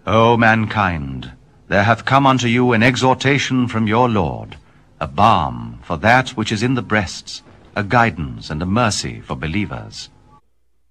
O mankind, there hath come unto you an exhortation from your Lord, a balm for that which is in the breasts, a guidance and a mercy for believers.